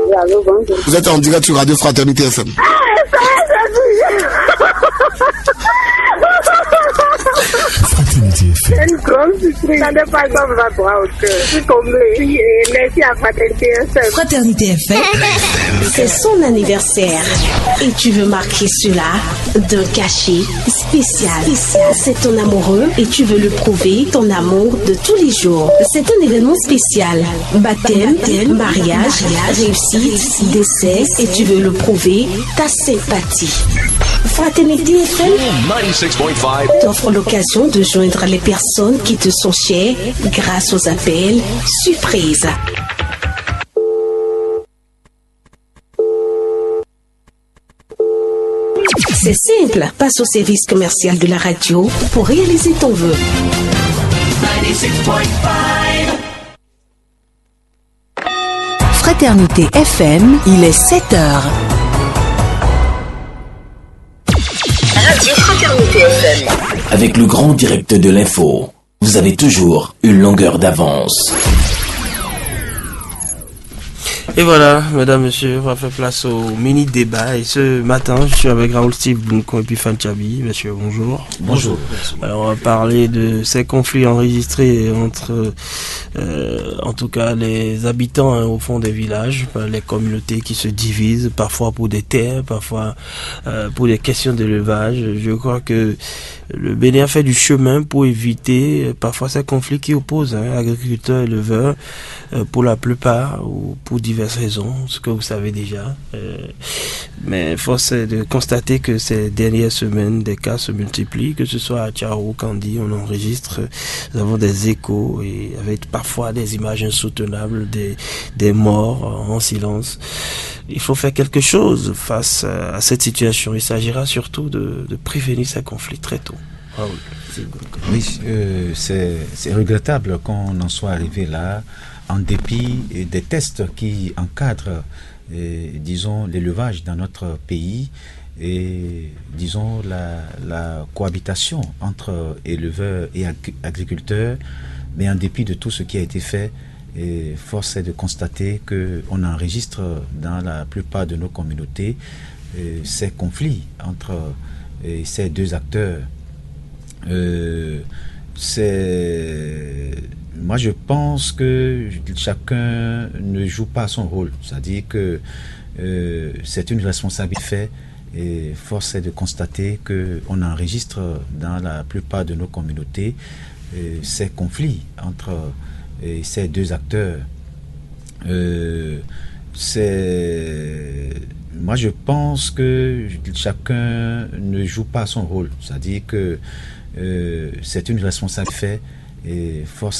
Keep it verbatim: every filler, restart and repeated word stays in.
Oui, allô, bonjour. Vous êtes en direct sur Radio Fraternité F M. Ah, ça y est, Fraternité F M. c'est une grande surprise. Ça n'est pas comme la droit au cœur. Je suis comblée. Oui, et merci à Fraternité F M. Fraternité F M, c'est son anniversaire. Et tu veux marquer cela d'un cachet spécial. C'est ton amoureux et tu veux le prouver, ton amour de tous les jours. C'est un événement spécial. Baptême, mariage, réussite, décès et tu veux le prouver, ta sympathie. Fraternité F M ninety-six point five t'offre l'occasion de joindre les personnes qui te sont chères grâce aux appels surprises. C'est simple, passe au service commercial de la radio pour réaliser ton vœu. ninety-six point five Fraternité F M, il est sept heures. Radio Fraternité F M. Avec le grand direct de l'info, vous avez toujours une longueur d'avance. Et voilà, mesdames, messieurs, on va faire place au mini-débat. Et ce matin, je suis avec Raoul Steve Bunko et puis Fan Chabi. Monsieur, bonjour. Bonjour. Alors, on va parler de ces conflits enregistrés entre, euh, en tout cas, les habitants hein, au fond des villages, les communautés qui se divisent, parfois pour des terres, parfois euh, pour des questions d'élevage. Je crois que le Bénin a fait du chemin pour éviter euh, parfois ces conflits qui opposent hein, agriculteurs et éleveurs euh, pour la plupart ou pour diverses raisons, ce que vous savez déjà. Euh, mais force est de constater que ces dernières semaines, des cas se multiplient, que ce soit à Tcharo, Kandi, on enregistre, nous avons des échos et avec parfois des images insoutenables, des, des morts en silence. Il faut faire quelque chose face à cette situation. Il s'agira surtout de, de prévenir ces conflits très tôt. Raoul. Oui, euh, c'est, c'est regrettable qu'on en soit arrivé là, en dépit des tests qui encadrent, et, disons, l'élevage dans notre pays et, disons, la, la cohabitation entre éleveurs et ag- agriculteurs, mais en dépit de tout ce qui a été fait, et force est de constater qu'on enregistre dans la plupart de nos communautés et, ces conflits entre et, ces deux acteurs. Euh, c'est... Moi, je pense que chacun ne joue pas son rôle. C'est-à-dire que euh, c'est une responsabilité et force est de constater qu'on enregistre dans la plupart de nos communautés euh, ces conflits entre euh, ces deux acteurs. Euh, c'est... Moi, je pense que chacun ne joue pas son rôle. C'est-à-dire que euh, c'est une responsabilité et force